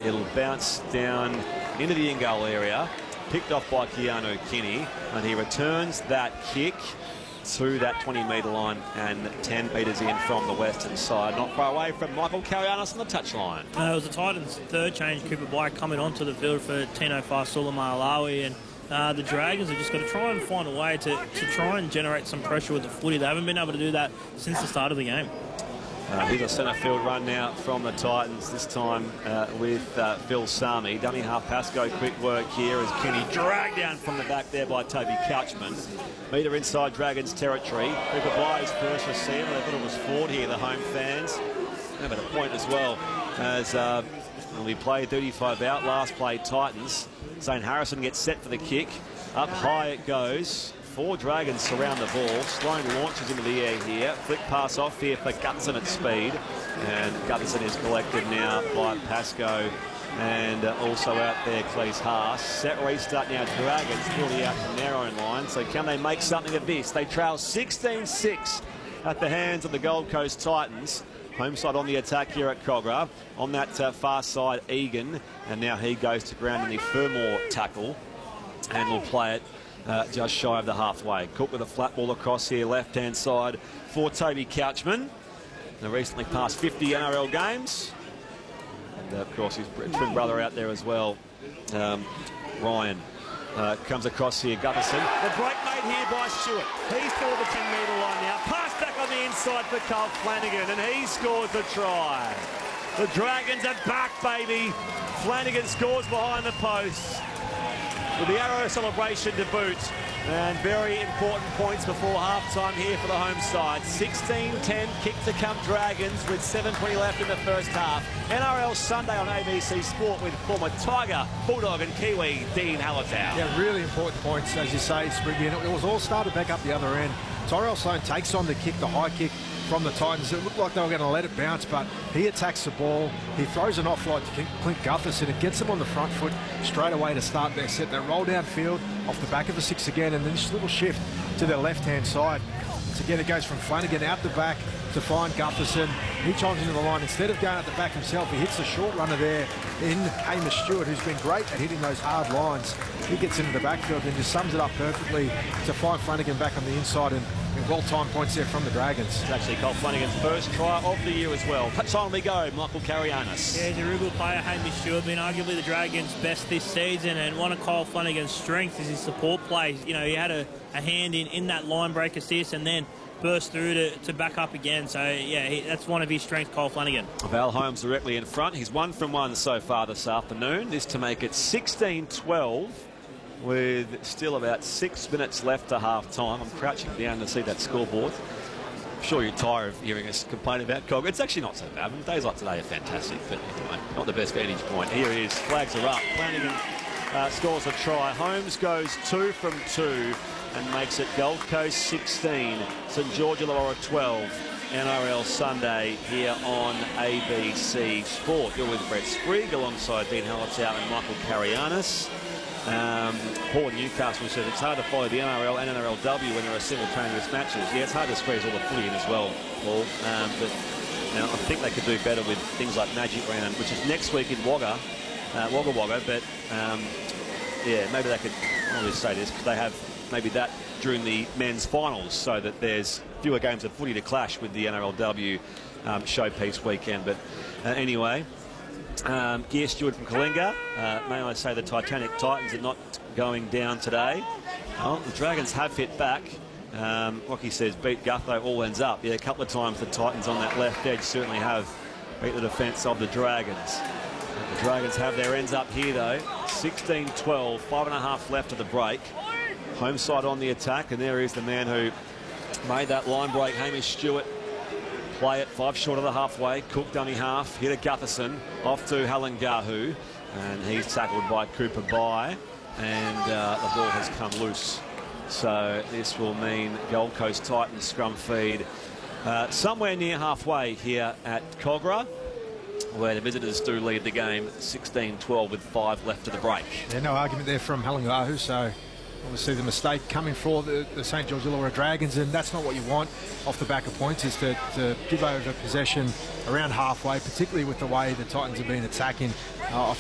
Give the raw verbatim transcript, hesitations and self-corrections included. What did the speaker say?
It'll bounce down into the in-goal area, picked off by Keanu Kinney, and he returns that kick to that twenty metre line and ten metres in from the western side. Not far away from Michael Carianis on the touchline. Uh, it was the Titans' third change, Cooper Blythe coming onto the field for Tino Faisula-Malawi, and uh, the Dragons have just got to try and find a way to, to try and generate some pressure with the footy. They haven't been able to do that since the start of the game. Uh, here's a centre field run now from the Titans, this time uh, with uh, Phil Sami. Dummy half Pascoe, quick work here as Kenny dragged down from the back there by Toby Couchman. Metre inside Dragons territory. Cooper Blythe's first receiver. They thought it was Ford here, the home fans. Have a point as well as uh, we played thirty-five out, last play Titans. Zane Harrison gets set for the kick. Up high it goes. Four Dragons surround the ball. Sloan launches into the air here. Flick pass off here for Gutherson at speed. And Gutherson is collected now by Pascoe. And uh, also out there, Cleese Haas. Set restart now, Dragons forty out from their own line. So can they make something of this? They trail sixteen six at the hands of the Gold Coast Titans. Home side on the attack here at Cogra. On that uh, far side, Egan. And now he goes to ground in the Fermor tackle. And will play it Uh, just shy of the halfway. Cook with a flat ball across here, left-hand side for Toby Couchman. Now recently passed fifty N R L games. And uh, of course his twin brother out there as well, um, Ryan. Uh, comes across here, Gutherson. The break made here by Stewart. He's for the ten metre line now. Pass back on the inside for Carl Flanagan, and he scores the try. The Dragons are back, baby. Flanagan scores behind the post with the Arrow celebration to boot. And very important points before half-time here for the home side. sixteen ten, kick to come Dragons with seven twenty left in the first half. N R L Sunday on A B C Sport with former Tiger, Bulldog and Kiwi, Dean Hallertau. Yeah, really important points, as you say, Spriggy. And it was all started back up the other end. Tyrell Sloan takes on the kick, the high kick from the Titans. It looked like they were going to let it bounce, but he attacks the ball. He throws an offload to Clint Gutherson. It gets them on the front foot straight away to start their set. They roll downfield off the back of the six again, and then this little shift to their left-hand side. So again, it goes from Flanagan out the back to find Gutherson. He chimes into the line. Instead of going at the back himself, he hits the short runner there in Hamish Stewart, who's been great at hitting those hard lines. He gets into the backfield and just sums it up perfectly to find Flanagan back on the inside, and well-timed points there from the Dragons. It's actually Cole Flanagan's first try of the year as well. Touchline we go, Michael Carianis. Yeah, he's a real good player, Hamish Stewart, been arguably the Dragons' best this season, and one of Cole Flanagan's strengths is his support plays. You know, he had a, a hand in, in that line break assist and then burst through to, to back up again. So, yeah, he, that's one of his strengths, Cole Flanagan. Val Holmes directly in front. He's one from one so far this afternoon. This to make it sixteen twelve. With still about six minutes left to half-time. I'm crouching down to see that scoreboard. I'm sure you're tired of hearing us complain about Cog. It's actually not so bad. I mean, days like today are fantastic, but anyway, not the best vantage point. Here he is. Flags are up. Flanagan uh, scores a try. Holmes goes two from two and makes it Gold Coast sixteen, St George Illawarra twelve. N R L Sunday here on A B C Sport. You're with Brett Sprigg alongside Dean Hallertau and Michael Carianis. Um, Paul Newcastle said it's hard to follow the N R L and N R L W when there are simultaneous matches. Yeah, it's hard to squeeze all the footy in as well, Paul. Um, but you know, I think they could do better with things like Magic Round, which is next week in Wagga, uh, Wagga Wagga. But um, yeah, maybe they could. I always say this because they have maybe that during the men's finals, so that there's fewer games of footy to clash with the N R L W um, showpiece weekend. But uh, anyway. Um, Gear Stewart from Kalinga. Uh, may I say the Titanic Titans are not going down today. Well, the Dragons have hit back. Um, Rocky says beat Gutho, all ends up. Yeah, a couple of times the Titans on that left edge certainly have beat the defence of the Dragons. The Dragons have their ends up here though. sixteen twelve, five and a half left of the break. Home side on the attack, and there is the man who made that line break, Hamish Stewart. Play it five short of the halfway. Cook dummy half, hit a Gutherson off to Halangahu, and he's tackled by Cooper Bye, and uh, the ball has come loose. So this will mean Gold Coast Titans scrum feed uh, somewhere near halfway here at Cogra, where the visitors do lead the game sixteen twelve with five left of the break. Yeah, no argument there from Halangahu, so obviously the mistake coming for the, the St George Illawarra Dragons, and that's not what you want off the back of points, is to, to give over possession around halfway, particularly with the way the Titans have been attacking. Uh,